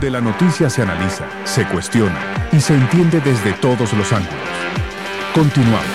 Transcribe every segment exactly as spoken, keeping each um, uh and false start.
donde la noticia se analiza, se cuestiona y se entiende desde todos los ángulos. Continuamos.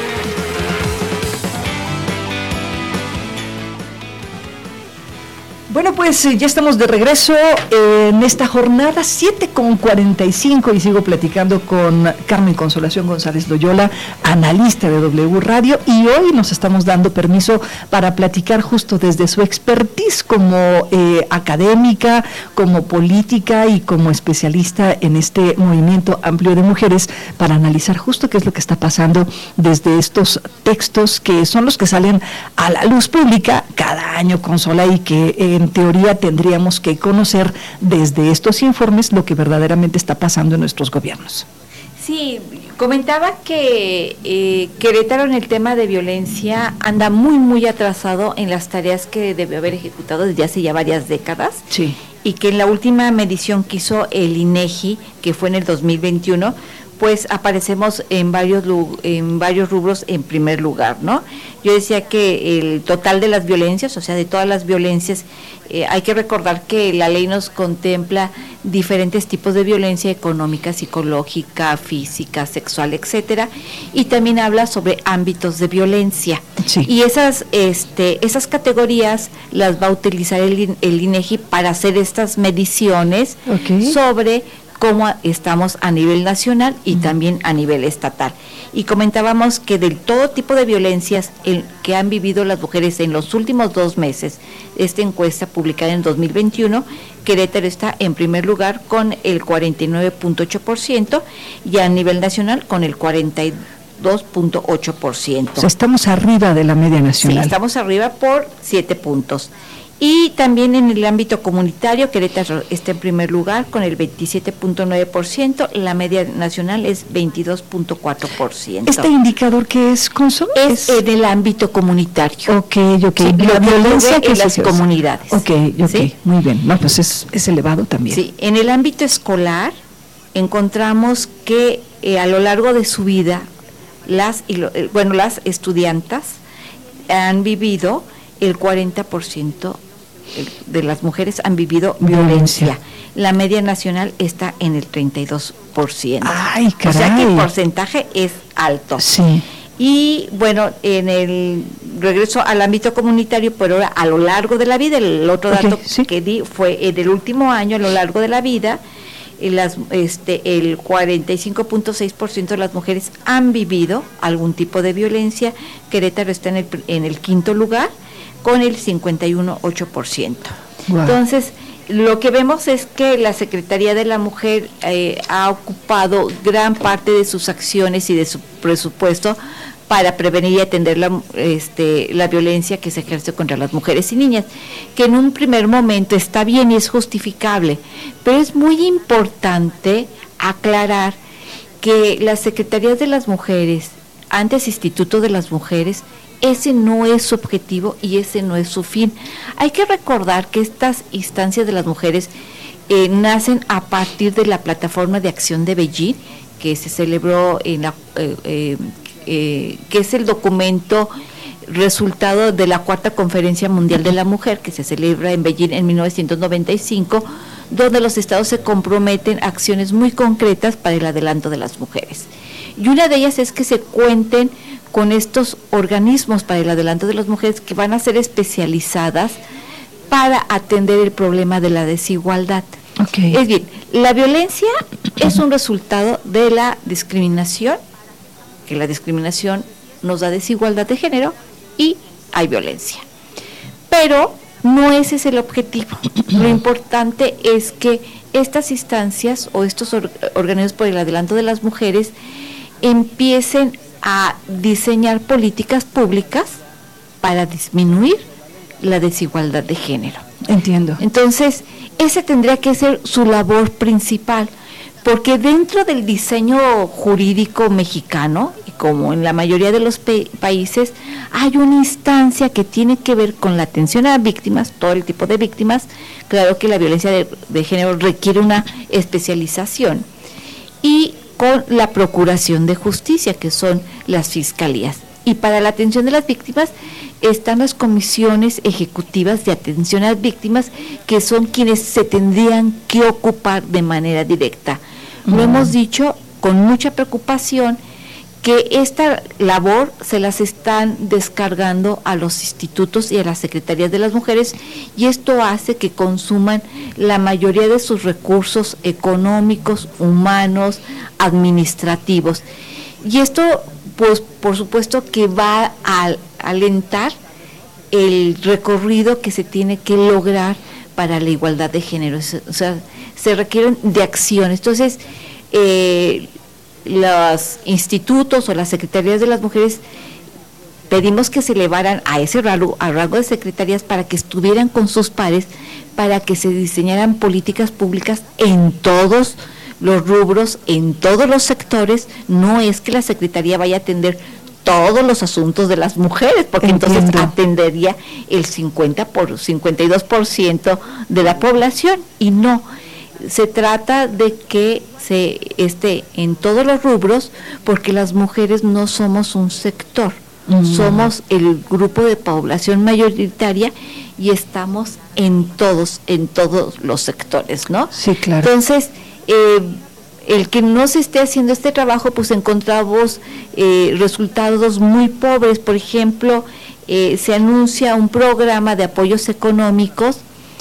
Bueno, pues ya estamos de regreso en esta jornada, siete con cuarenta y cinco, y sigo platicando con Carmen Consolación González Loyola, analista de W Radio, y hoy nos estamos dando permiso para platicar justo desde su expertise como eh, académica, como política y como especialista en este movimiento amplio de mujeres, para analizar justo qué es lo que está pasando desde estos textos que son los que salen a la luz pública cada año, Consola, y que eh, en teoría tendríamos que conocer desde estos informes lo que verdaderamente está pasando en nuestros gobiernos. Sí, comentaba que eh, Querétaro en el tema de violencia anda muy, muy atrasado en las tareas que debe haber ejecutado desde hace ya varias décadas. Sí. Y que en la última medición que hizo el INEGI, que fue en el dos mil veintiuno, pues aparecemos en varios en varios rubros en primer lugar, ¿no? Yo decía que el total de las violencias, o sea, de todas las violencias, eh, hay que recordar que la ley nos contempla diferentes tipos de violencia económica, psicológica, física, sexual, etcétera, y también habla sobre ámbitos de violencia. Sí. Y esas este esas categorías las va a utilizar el, el INEGI para hacer estas mediciones okay. sobre cómo estamos a nivel nacional y uh-huh. también a nivel estatal. Y comentábamos que del todo tipo de violencias el, que han vivido las mujeres en los últimos dos meses, esta encuesta publicada en dos mil veintiuno, Querétaro está en primer lugar con el cuarenta y nueve punto ocho por ciento y a nivel nacional con el cuarenta y dos punto ocho por ciento. O sea, estamos arriba de la media nacional. Sí, estamos arriba por siete puntos. Y también en el ámbito comunitario, Querétaro está en primer lugar con el veintisiete punto nueve por ciento, la media nacional es veintidós punto cuatro por ciento. ¿Este indicador qué es, Consul? Es, es en el ámbito comunitario. Ok, ok. Sí, la violencia que en las comunidades. Ok, ok, ¿sí? Muy bien. No, pues es, es elevado también. Sí, en el ámbito escolar encontramos que eh, a lo largo de su vida, las, y lo, eh, bueno, las estudiantas han vivido el cuarenta por ciento de las mujeres han vivido violencia. violencia. La media nacional está en el treinta y dos por ciento. Ay, caray. O sea que el porcentaje es alto. Sí. Y bueno, en el regreso al ámbito comunitario, pero ahora a lo largo de la vida, el otro dato okay, sí. que di fue en el último año, a lo largo de la vida, las, este, el cuarenta y cinco punto seis por ciento de las mujeres han vivido algún tipo de violencia. Querétaro está en el, en el quinto lugar, con el cincuenta y uno punto ocho por ciento. Wow. Entonces, lo que vemos es que la Secretaría de la Mujer eh, ha ocupado gran parte de sus acciones y de su presupuesto para prevenir y atender la, este, la violencia que se ejerce contra las mujeres y niñas, que en un primer momento está bien y es justificable, pero es muy importante aclarar que las Secretarías de las Mujeres, antes Instituto de las Mujeres, ese no es su objetivo y ese no es su fin. Hay que recordar que estas instancias de las mujeres eh, nacen a partir de la plataforma de acción de Beijing, que se celebró en la, eh, eh, eh, que es el documento resultado de la cuarta conferencia mundial de la mujer, que se celebra en Beijing en mil novecientos noventa y cinco, donde los estados se comprometen a acciones muy concretas para el adelanto de las mujeres. Y una de ellas es que se cuenten con estos organismos para el adelanto de las mujeres que van a ser especializadas para atender el problema de la desigualdad. Okay. Es bien, la violencia es un resultado de la discriminación, que la discriminación nos da desigualdad de género y hay violencia. Pero no ese es el objetivo. Lo importante es que estas instancias o estos or- organismos por el adelanto de las mujeres empiecen a diseñar políticas públicas para disminuir la desigualdad de género. Entiendo. Entonces, ese tendría que ser su labor principal, porque dentro del diseño jurídico mexicano, y como en la mayoría de los pe- países, hay una instancia que tiene que ver con la atención a víctimas, todo el tipo de víctimas. Claro que la violencia de, de género requiere una especialización, y con la procuración de justicia, que son las fiscalías. Y para la atención de las víctimas están las comisiones ejecutivas de atención a las víctimas, que son quienes se tendrían que ocupar de manera directa. Uh-huh. Lo hemos dicho con mucha preocupación, que esta labor se las están descargando a los institutos y a las secretarías de las mujeres, y esto hace que consuman la mayoría de sus recursos económicos, humanos, administrativos. Y esto, pues, por supuesto que va a alentar el recorrido que se tiene que lograr para la igualdad de género. O sea, se requieren de acciones. Entonces, eh, los institutos o las secretarías de las mujeres pedimos que se elevaran a ese rango, a rango de secretarías, para que estuvieran con sus pares, para que se diseñaran políticas públicas en todos los rubros, en todos los sectores. No es que la secretaría vaya a atender todos los asuntos de las mujeres, porque Entiendo. entonces atendería el cincuenta por cincuenta y dos por ciento de la población, y no. Se trata de que se esté en todos los rubros, porque las mujeres no somos un sector, mm. somos el grupo de población mayoritaria y estamos en todos, en todos los sectores, ¿no? Sí, claro. Entonces, eh, el que no se esté haciendo este trabajo, pues encontramos eh, resultados muy pobres. Por ejemplo, eh, se anuncia un programa de apoyos económicos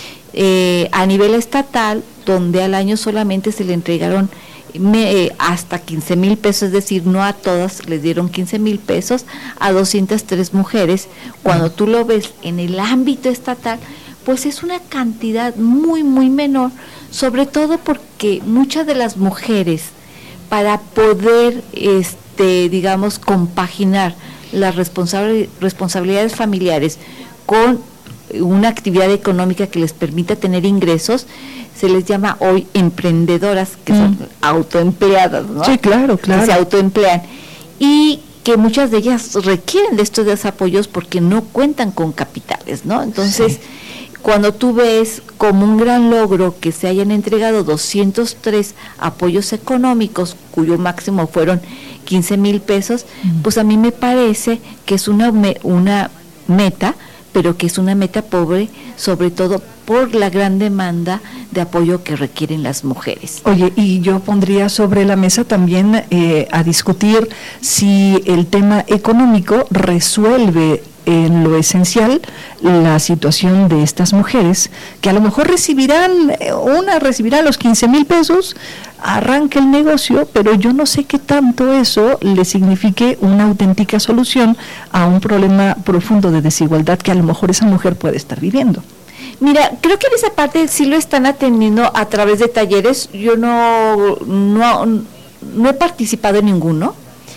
eh, a nivel estatal, donde al año solamente se le entregaron me, eh, hasta quince mil pesos, es decir, no a todas les dieron quince mil pesos, a doscientas tres mujeres. Cuando tú lo ves en el ámbito estatal, pues es una cantidad muy, muy menor, sobre todo porque muchas de las mujeres, para poder, este, digamos, compaginar las responsable, responsabilidades familiares con una actividad económica que les permita tener ingresos, se les llama hoy emprendedoras, que mm. son autoempleadas, ¿no? Sí, claro, claro. Que se autoemplean, y que muchas de ellas requieren de estos desapoyos porque no cuentan con capitales, ¿no? Entonces, sí. Cuando tú ves como un gran logro que se hayan entregado doscientos tres apoyos económicos, cuyo máximo fueron quince mil pesos, mm. pues a mí me parece que es una, una meta, pero que es una meta pobre, sobre todo por la gran demanda de apoyo que requieren las mujeres. Oye, y yo pondría sobre la mesa también eh, a discutir si el tema económico resuelve en lo esencial la situación de estas mujeres, que a lo mejor recibirán, una recibirá los quince mil pesos, arranca el negocio, pero yo no sé qué tanto eso le signifique una auténtica solución a un problema profundo de desigualdad que a lo mejor esa mujer puede estar viviendo. Mira, creo que en esa parte sí lo están atendiendo a través de talleres. Yo no, no, no he participado en ninguno.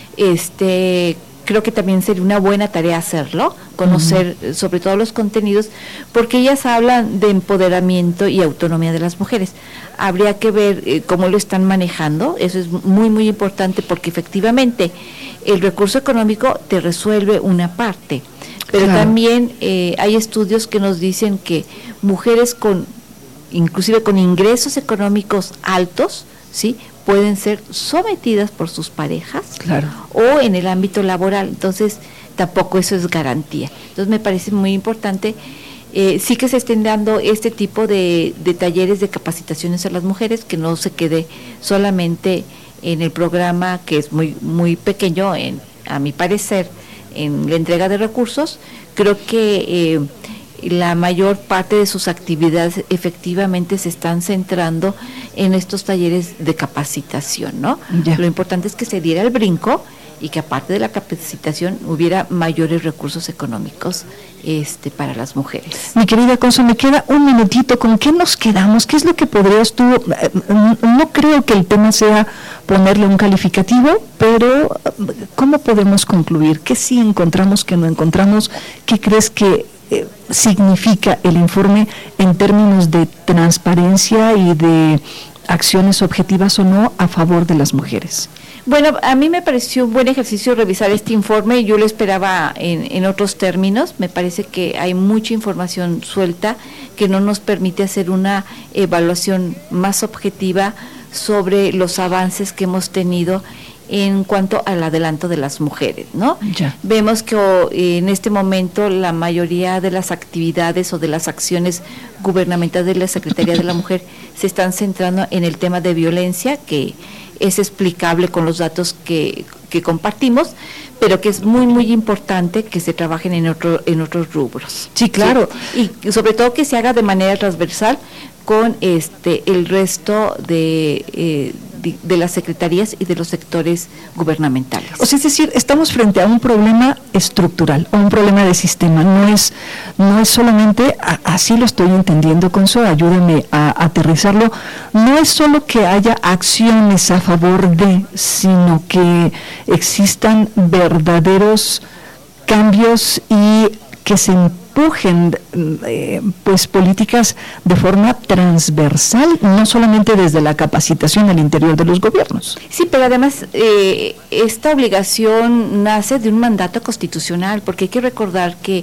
Este, creo que también sería una buena tarea hacerlo, conocer uh-huh. sobre todo los contenidos, porque ellas hablan de empoderamiento y autonomía de las mujeres. Habría que ver eh, cómo lo están manejando. Eso es muy, muy importante, porque efectivamente el recurso económico te resuelve una parte, pero claro. también eh, hay estudios que nos dicen que mujeres con, inclusive con ingresos económicos altos, ¿sí?, pueden ser sometidas por sus parejas, claro. o en el ámbito laboral. Entonces tampoco eso es garantía. Entonces me parece muy importante eh, sí que se estén dando este tipo de, de talleres de capacitaciones a las mujeres, que no se quede solamente en el programa, que es muy muy pequeño, en, a mi parecer, en la entrega de recursos. Creo que eh, la mayor parte de sus actividades efectivamente se están centrando en estos talleres de capacitación, ¿no? Ya. Lo importante es que se diera el brinco y que aparte de la capacitación hubiera mayores recursos económicos este para las mujeres. Mi querida Conso, me queda un minutito. ¿Con qué nos quedamos? ¿Qué es lo que podrías tú? No creo que el tema sea ponerle un calificativo, pero ¿cómo podemos concluir? ¿Qué sí encontramos, qué no encontramos? ¿Qué crees que eh, significa el informe en términos de transparencia y de acciones objetivas o no a favor de las mujeres? Bueno, a mí me pareció un buen ejercicio revisar este informe. Yo lo esperaba en, en otros términos. Me parece que hay mucha información suelta que no nos permite hacer una evaluación más objetiva sobre los avances que hemos tenido en cuanto al adelanto de las mujeres, ¿no? Ya. Vemos que oh, en este momento la mayoría de las actividades o de las acciones gubernamentales de la Secretaría de la Mujer se están centrando en el tema de violencia, que es explicable con los datos que, que compartimos, pero que es muy, muy importante que se trabajen en, otro, en otros rubros. Sí, claro. ¿Sí? Y sobre todo que se haga de manera transversal con este el resto de, eh, de, de las secretarías y de los sectores gubernamentales. O sea, es decir, estamos frente a un problema estructural, o un problema de sistema, no es, no es solamente, a, así lo estoy entendiendo, Consuelo, ayúdame a, a aterrizarlo, no es solo que haya acciones a favor de, sino que existan verdaderos cambios y que se empujen eh, pues políticas de forma transversal, no solamente desde la capacitación al interior de los gobiernos. Sí, pero además eh, esta obligación nace de un mandato constitucional, porque hay que recordar que